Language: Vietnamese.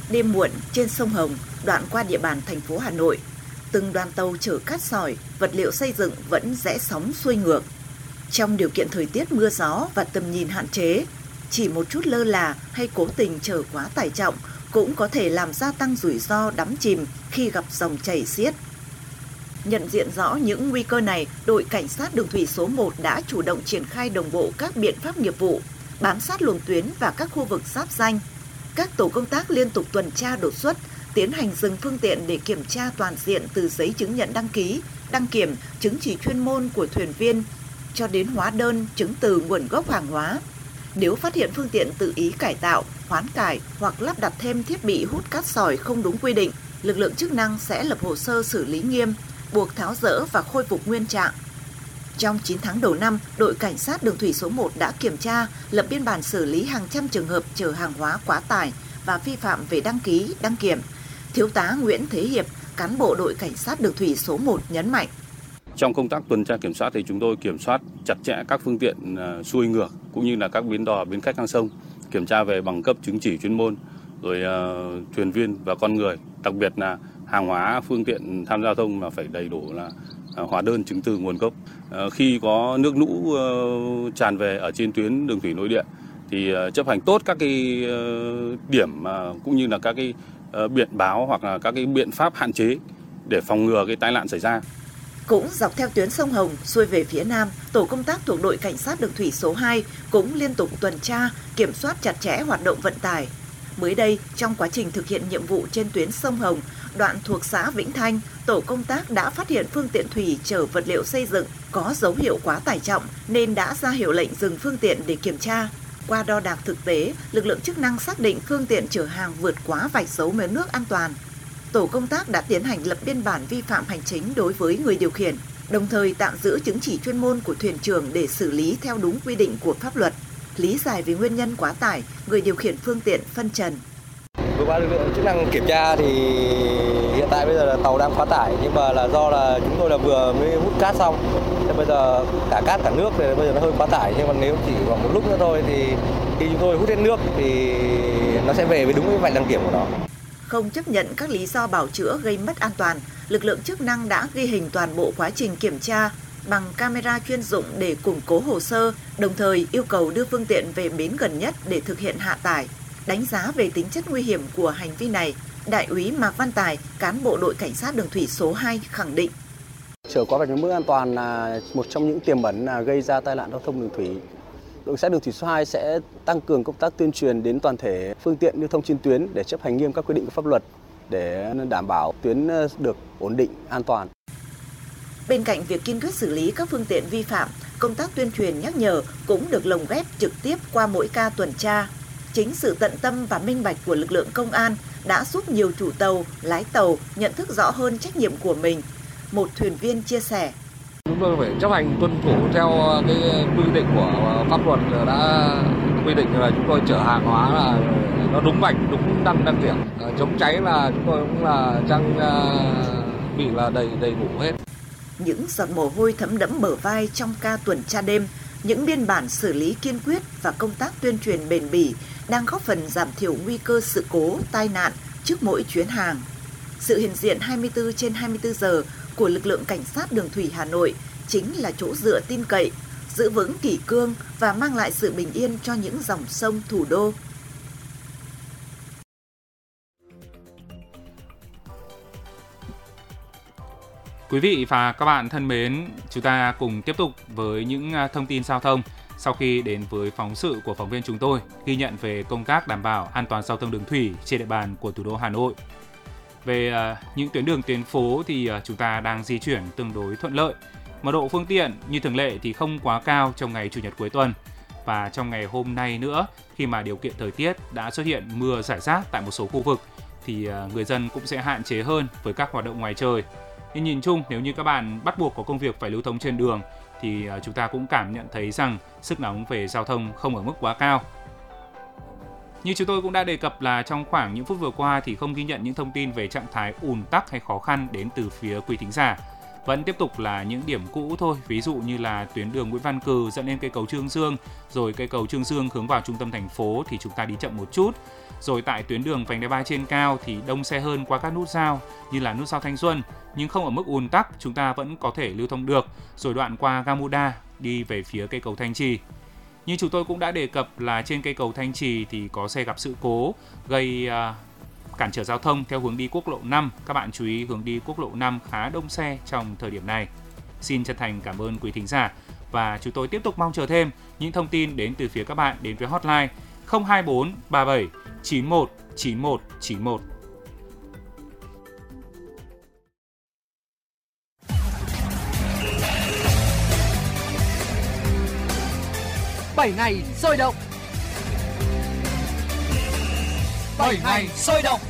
Đêm muộn trên sông Hồng, đoạn qua địa bàn thành phố Hà Nội, từng đoàn tàu chở cát sỏi, vật liệu xây dựng vẫn rẽ sóng xuôi ngược. Trong điều kiện thời tiết mưa gió và tầm nhìn hạn chế, chỉ một chút lơ là hay cố tình chở quá tải trọng cũng có thể làm gia tăng rủi ro đắm chìm khi gặp dòng chảy xiết. Nhận diện rõ những nguy cơ này, đội Cảnh sát Đường thủy số 1 đã chủ động triển khai đồng bộ các biện pháp nghiệp vụ, bám sát luồng tuyến và các khu vực giáp ranh. Các tổ công tác liên tục tuần tra đột xuất, tiến hành dừng phương tiện để kiểm tra toàn diện từ giấy chứng nhận đăng ký, đăng kiểm, chứng chỉ chuyên môn của thuyền viên cho đến hóa đơn, chứng từ nguồn gốc hàng hóa. Nếu phát hiện phương tiện tự ý cải tạo, hoán cải hoặc lắp đặt thêm thiết bị hút cát sỏi không đúng quy định, lực lượng chức năng sẽ lập hồ sơ xử lý nghiêm, buộc tháo dỡ và khôi phục nguyên trạng. Trong 9 tháng đầu năm, đội Cảnh sát Đường thủy số 1 đã kiểm tra, lập biên bản xử lý hàng trăm trường hợp chở hàng hóa quá tải và vi phạm về đăng ký, đăng kiểm. Thiếu tá Nguyễn Thế Hiệp, cán bộ đội Cảnh sát Đường thủy số 1 nhấn mạnh. Trong công tác tuần tra kiểm soát thì chúng tôi kiểm soát chặt chẽ các phương tiện xuôi ngược cũng như là các bến đò, bến khách ngang sông, kiểm tra về bằng cấp chứng chỉ chuyên môn, rồi thuyền viên và con người, đặc biệt là hàng hóa phương tiện tham gia giao thông mà phải đầy đủ là hóa đơn, chứng từ nguồn gốc. Khi có nước lũ tràn về ở trên tuyến đường thủy nội địa thì chấp hành tốt các cái điểm cũng như là các cái biển báo hoặc là các cái biện pháp hạn chế để phòng ngừa cái tai nạn xảy ra. Cũng dọc theo tuyến sông Hồng xuôi về phía Nam, tổ công tác thuộc đội Cảnh sát Đường thủy số 2 cũng liên tục tuần tra, kiểm soát chặt chẽ hoạt động vận tải. Mới đây, trong quá trình thực hiện nhiệm vụ trên tuyến sông Hồng, đoạn thuộc xã Vĩnh Thanh, tổ công tác đã phát hiện phương tiện thủy chở vật liệu xây dựng có dấu hiệu quá tải trọng nên đã ra hiệu lệnh dừng phương tiện để kiểm tra. Qua đo đạc thực tế, lực lượng chức năng xác định phương tiện chở hàng vượt quá vạch dấu mớ nước an toàn. Tổ công tác đã tiến hành lập biên bản vi phạm hành chính đối với người điều khiển, đồng thời tạm giữ chứng chỉ chuyên môn của thuyền trưởng để xử lý theo đúng quy định của pháp luật. Lý giải về nguyên nhân quá tải, người điều khiển phương tiện phân trần. Vừa qua lực lượng chức năng kiểm tra thì hiện tại bây giờ là tàu đang quá tải, nhưng mà là do là chúng tôi là vừa mới hút cát xong, nên bây giờ cả cát cả nước thì bây giờ nó hơi quá tải, nhưng mà nếu chỉ khoảng một lúc nữa thôi thì khi chúng tôi hút hết nước thì nó sẽ về với đúng cái vạch đăng kiểm của nó. Không chấp nhận các lý do bào chữa gây mất an toàn, lực lượng chức năng đã ghi hình toàn bộ quá trình kiểm tra bằng camera chuyên dụng để củng cố hồ sơ, đồng thời yêu cầu đưa phương tiện về bến gần nhất để thực hiện hạ tải. Đánh giá về tính chất nguy hiểm của hành vi này, Đại úy Mạc Văn Tài, cán bộ đội Cảnh sát Đường thủy số 2 khẳng định. Chở quá vạch mức an toàn là một trong những tiềm ẩn gây ra tai nạn giao thông đường thủy. Đội Cảnh sát Đường thủy số 2 sẽ tăng cường công tác tuyên truyền đến toàn thể phương tiện lưu thông trên tuyến để chấp hành nghiêm các quy định của pháp luật để đảm bảo tuyến được ổn định, an toàn. Bên cạnh việc kiên quyết xử lý các phương tiện vi phạm, công tác tuyên truyền nhắc nhở cũng được lồng ghép trực tiếp qua mỗi ca tuần tra. Chính sự tận tâm và minh bạch của lực lượng công an đã giúp nhiều chủ tàu, lái tàu nhận thức rõ hơn trách nhiệm của mình. Một thuyền viên chia sẻ. Chúng tôi phải chấp hành tuân thủ theo cái quy định của pháp luật đã quy định là chúng tôi chở hàng hóa là nó đúng vạch, đúng đăng kiểm. Chống cháy là chúng tôi cũng là trang bị là đầy đủ hết. Những giọt mồ hôi thấm đẫm bờ vai trong ca tuần tra đêm, những biên bản xử lý kiên quyết và công tác tuyên truyền bền bỉ đang góp phần giảm thiểu nguy cơ sự cố, tai nạn trước mỗi chuyến hàng. Sự hiện diện 24/24 giờ của lực lượng Cảnh sát Đường thủy Hà Nội chính là chỗ dựa tin cậy, giữ vững kỷ cương và mang lại sự bình yên cho những dòng sông thủ đô. Quý vị và các bạn thân mến, chúng ta cùng tiếp tục với những thông tin giao thông sau khi đến với phóng sự của phóng viên chúng tôi ghi nhận về công tác đảm bảo an toàn giao thông đường thủy trên địa bàn của thủ đô Hà Nội. Về những tuyến đường tuyến phố thì chúng ta đang di chuyển tương đối thuận lợi. Mật độ phương tiện như thường lệ thì không quá cao trong ngày Chủ nhật cuối tuần. Và trong ngày hôm nay nữa, khi mà điều kiện thời tiết đã xuất hiện mưa rải rác tại một số khu vực thì người dân cũng sẽ hạn chế hơn với các hoạt động ngoài trời. Nhưng nhìn chung, nếu như các bạn bắt buộc có công việc phải lưu thông trên đường thì chúng ta cũng cảm nhận thấy rằng sức nóng về giao thông không ở mức quá cao. Như chúng tôi cũng đã đề cập là trong khoảng những phút vừa qua thì không ghi nhận những thông tin về trạng thái ùn tắc hay khó khăn đến từ phía quý thính giả. vẫn tiếp tục là những điểm cũ thôi. Ví dụ như là tuyến đường Nguyễn Văn Cừ dẫn lên cây cầu Trương Dương, rồi cây cầu Trương Dương hướng vào trung tâm thành phố thì chúng ta đi chậm một chút. Rồi tại tuyến đường vành đai 3 trên cao thì đông xe hơn qua các nút giao như là nút giao Thanh Xuân, nhưng không ở mức ùn tắc, chúng ta vẫn có thể lưu thông được. Rồi đoạn qua Gamuda đi về phía cây cầu Thanh Trì. Như chúng tôi cũng đã đề cập là trên cây cầu Thanh Trì thì có xe gặp sự cố gây cản trở giao thông theo hướng đi quốc lộ 5. Các bạn chú ý hướng đi quốc lộ 5 khá đông xe trong thời điểm này. Xin chân thành cảm ơn quý thính giả và chúng tôi tiếp tục mong chờ thêm những thông tin đến từ phía các bạn đến với hotline 024 37 91 91 91. Bảy ngày sôi động. 7 ngày sôi động.